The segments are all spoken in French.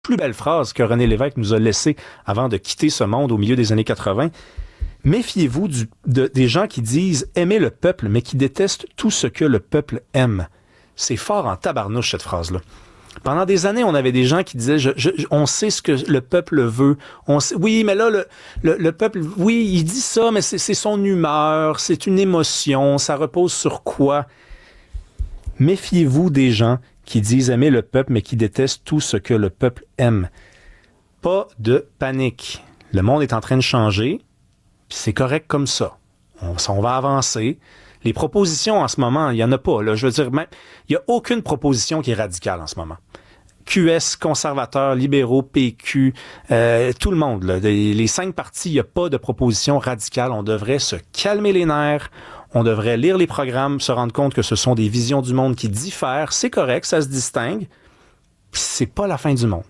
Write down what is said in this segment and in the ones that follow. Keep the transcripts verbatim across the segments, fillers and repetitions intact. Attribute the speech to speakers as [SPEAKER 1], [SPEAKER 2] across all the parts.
[SPEAKER 1] plus belle phrase que René Lévesque nous a laissée avant de quitter ce monde au milieu des années quatre-vingt. Méfiez-vous du, de, des gens qui disent aimer le peuple, mais qui détestent tout ce que le peuple aime. C'est fort en tabarnouche, cette phrase-là. Pendant des années, on avait des gens qui disaient je, je, on sait ce que le peuple veut. On sait, oui, mais là, le, le, le peuple, oui, il dit ça, mais c'est, c'est son humeur, c'est une émotion, ça repose sur quoi? Méfiez-vous des gens qui disent aimer le peuple, mais qui détestent tout ce que le peuple aime. Pas de panique. Le monde est en train de changer, puis c'est correct comme ça. On, on va avancer. Les propositions en ce moment, il n'y en a pas. Là. Je veux dire, même, il n'y a aucune proposition qui est radicale en ce moment. Q S, conservateurs, libéraux, P Q, euh, tout le monde. Là, les, les cinq partis, il n'y a pas de proposition radicale. On devrait se calmer les nerfs. On devrait lire les programmes, se rendre compte que ce sont des visions du monde qui diffèrent. C'est correct, ça se distingue. Puis c'est pas la fin du monde.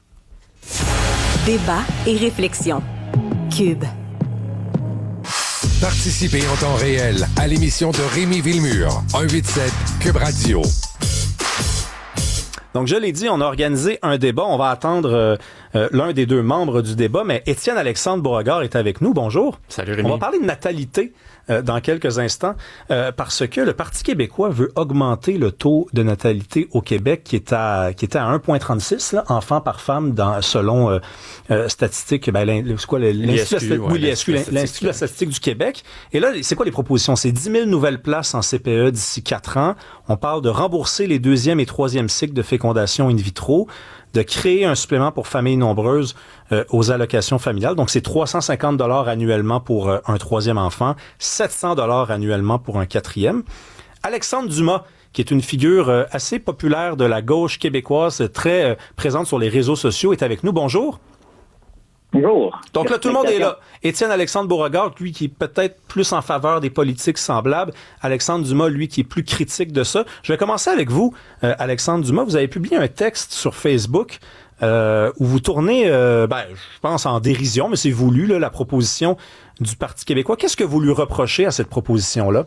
[SPEAKER 2] Débat et réflexion. Cube.
[SPEAKER 3] Participez en temps réel à l'émission de Rémi Villemure. un huit sept Cube Radio.
[SPEAKER 1] Donc, je l'ai dit, on a organisé un débat. On va attendre euh, euh, l'un des deux membres du débat, mais Étienne Alexandre Beauregard est avec nous. Bonjour.
[SPEAKER 4] Salut Rémi.
[SPEAKER 1] On va parler de natalité euh, dans quelques instants euh, parce que le Parti québécois veut augmenter le taux de natalité au Québec qui est à qui était à un virgule trente-six là, enfants par femme dans selon euh, euh, statistiques ben c'est quoi l'Institut de, oui, l'Institut de la statistique du Québec. Et là, c'est quoi les propositions? C'est dix mille nouvelles places en C P E d'ici quatre ans. On parle de rembourser les deuxième et troisième cycles de fécondation in vitro, de créer un supplément pour familles nombreuses euh, aux allocations familiales. Donc, c'est trois cent cinquante dollars annuellement pour euh, un troisième enfant, sept cents dollars annuellement pour un quatrième. Alexandre Dumas, qui est une figure euh, assez populaire de la gauche québécoise, très euh, présente sur les réseaux sociaux, est avec nous. Bonjour.
[SPEAKER 5] Bonjour.
[SPEAKER 1] Donc là, tout le monde est là. Étienne Alexandre Beauregard, lui qui est peut-être plus en faveur des politiques semblables. Alexandre Dumas, lui qui est plus critique de ça. Je vais commencer avec vous, euh, Alexandre Dumas. Vous avez publié un texte sur Facebook euh, où vous tournez, euh, ben, je pense en dérision, mais c'est voulu, là, la proposition du Parti québécois. Qu'est-ce que vous lui reprochez à cette proposition-là?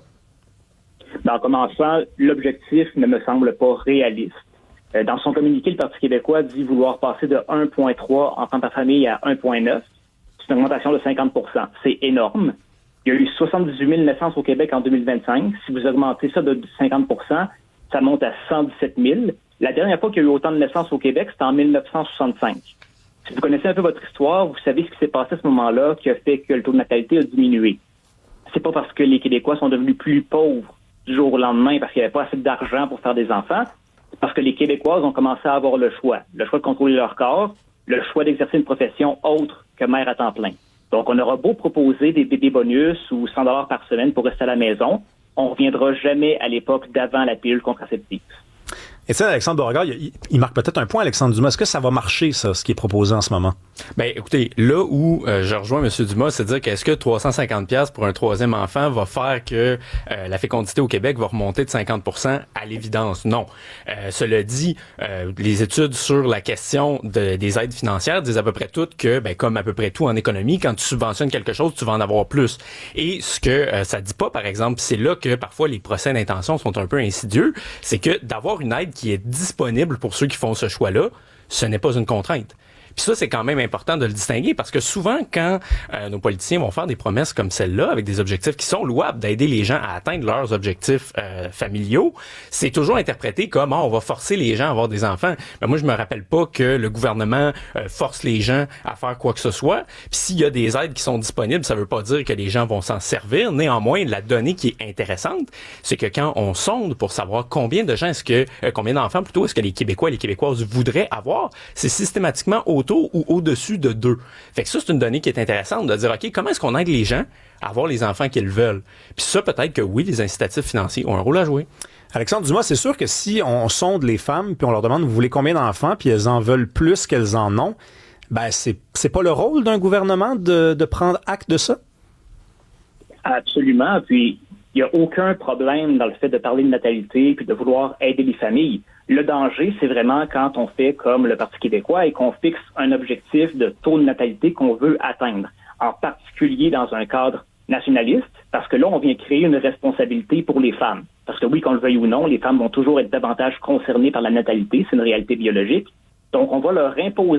[SPEAKER 5] Ben, en commençant, l'objectif ne me semble pas réaliste. Dans son communiqué, le Parti québécois dit vouloir passer de un virgule trois enfants par famille à un virgule neuf. C'est une augmentation de cinquante pour cent. C'est énorme. Il y a eu soixante-dix-huit mille naissances au Québec en deux mille vingt-cinq. Si vous augmentez ça de cinquante pour cent, ça monte à cent dix-sept mille. La dernière fois qu'il y a eu autant de naissances au Québec, c'était en mille neuf cent soixante-cinq. Si vous connaissez un peu votre histoire, vous savez ce qui s'est passé à ce moment-là qui a fait que le taux de natalité a diminué. C'est pas parce que les Québécois sont devenus plus pauvres du jour au lendemain parce qu'il n'y avait pas assez d'argent pour faire des enfants. Parce que les Québécoises ont commencé à avoir le choix. Le choix de contrôler leur corps, le choix d'exercer une profession autre que mère à temps plein. Donc, on aura beau proposer des bébés bonus ou cent dollars par semaine pour rester à la maison, on ne reviendra jamais à l'époque d'avant la pilule contraceptive.
[SPEAKER 1] Et ça, Alexandre Beauregard, il, il marque peut-être un point, Alexandre Dumas. Est-ce que ça va marcher, ça, ce qui est proposé en ce moment?
[SPEAKER 4] Ben, écoutez, là où euh, je rejoins M. Dumas, c'est de dire qu'est-ce que trois cent cinquante dollars pour un troisième enfant va faire que euh, la fécondité au Québec va remonter de cinquante pour cent à l'évidence? Non. Euh, cela dit, euh, les études sur la question de, des aides financières disent à peu près toutes que, ben, comme à peu près tout en économie, quand tu subventionnes quelque chose, tu vas en avoir plus. Et ce que euh, ça dit pas, par exemple, c'est là que parfois les procès d'intention sont un peu insidieux, c'est que d'avoir une aide qui est disponible pour ceux qui font ce choix-là, ce n'est pas une contrainte. Puis ça, c'est quand même important de le distinguer parce que souvent, quand euh, nos politiciens vont faire des promesses comme celle-là, avec des objectifs qui sont louables, d'aider les gens à atteindre leurs objectifs euh, familiaux, c'est toujours interprété comme oh, on va forcer les gens à avoir des enfants. Mais moi, je me rappelle pas que le gouvernement euh, force les gens à faire quoi que ce soit. Puis s'il y a des aides qui sont disponibles, ça veut pas dire que les gens vont s'en servir. Néanmoins, la donnée qui est intéressante, c'est que quand on sonde pour savoir combien de gens est-ce que, euh, combien d'enfants plutôt est-ce que les Québécois et les Québécoises voudraient avoir, c'est systématiquement autour ou au-dessus de deux. Fait que ça, c'est une donnée qui est intéressante de dire, OK, comment est-ce qu'on aide les gens à avoir les enfants qu'ils veulent? Puis ça, peut-être que oui, les incitatifs financiers ont un rôle à jouer.
[SPEAKER 1] Alexandre Dumas, c'est sûr que si on sonde les femmes puis on leur demande, vous voulez combien d'enfants, puis elles en veulent plus qu'elles en ont, ben c'est, c'est pas le rôle d'un gouvernement de, de prendre acte de ça?
[SPEAKER 5] Absolument. Puis, il n'y a aucun problème dans le fait de parler de natalité puis de vouloir aider les familles. Le danger, c'est vraiment quand on fait comme le Parti québécois et qu'on fixe un objectif de taux de natalité qu'on veut atteindre, en particulier dans un cadre nationaliste, parce que là, on vient créer une responsabilité pour les femmes. Parce que oui, qu'on le veuille ou non, les femmes vont toujours être davantage concernées par la natalité, c'est une réalité biologique. Donc, on va leur imposer